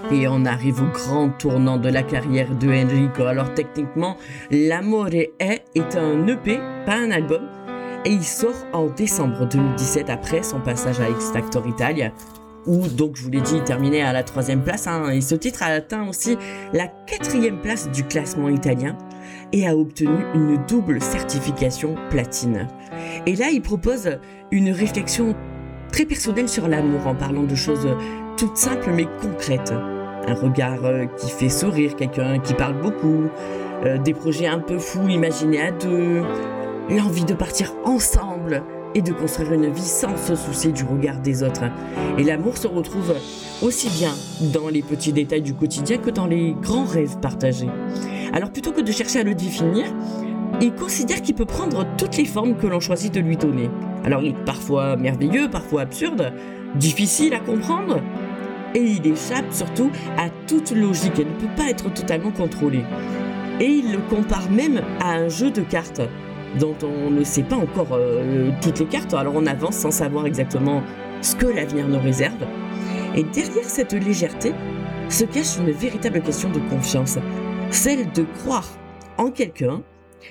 Et on arrive au grand tournant de la carrière de Enrico. Alors techniquement, L'amore est un EP, pas un album, et il sort en décembre 2017 après son passage à X Factor Italia, où donc je vous l'ai dit, il terminait à la 3e place, et ce titre a atteint aussi la 4e place du classement italien et a obtenu une double certification platine. Et là, il propose une réflexion très personnelle sur l'amour en parlant de choses toutes simples mais concrètes. Un regard qui fait sourire, quelqu'un qui parle beaucoup, des projets un peu fous imaginés à deux, l'envie de partir ensemble et de construire une vie sans se soucier du regard des autres. Et l'amour se retrouve aussi bien dans les petits détails du quotidien que dans les grands rêves partagés. Alors plutôt que de chercher à le définir, il considère qu'il peut prendre toutes les formes que l'on choisit de lui donner. Alors il est parfois merveilleux, parfois absurde, difficile à comprendre, et il échappe surtout à toute logique, elle ne peut pas être totalement contrôlée. Et il le compare même à un jeu de cartes, dont on ne sait pas encore toutes les cartes, alors on avance sans savoir exactement ce que l'avenir nous réserve. Et derrière cette légèreté se cache une véritable question de confiance, celle de croire en quelqu'un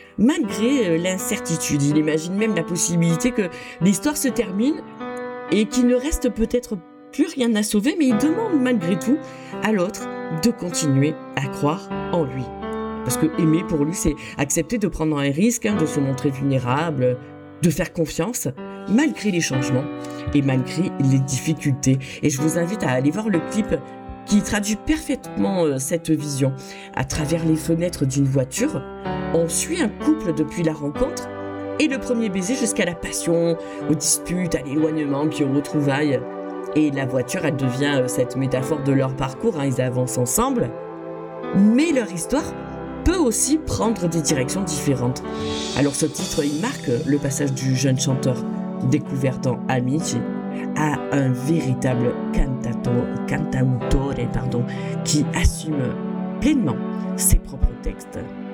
malgré l'incertitude. Il imagine même la possibilité que l'histoire se termine et qu'il ne reste peut-être plus rien à sauver, mais il demande malgré tout à l'autre de continuer à croire en lui. Parce que aimer pour lui, c'est accepter de prendre un risque, de se montrer vulnérable, de faire confiance, malgré les changements et malgré les difficultés. Et je vous invite à aller voir le clip qui traduit parfaitement cette vision. À travers les fenêtres d'une voiture, on suit un couple depuis la rencontre et le premier baiser jusqu'à la passion, aux disputes, à l'éloignement, puis aux retrouvailles. Et la voiture, elle devient cette métaphore de leur parcours, ils avancent ensemble, mais leur histoire peut aussi prendre des directions différentes. Alors ce titre, il marque le passage du jeune chanteur découvert dans Amici à un véritable cantautore qui assume pleinement ses propres textes.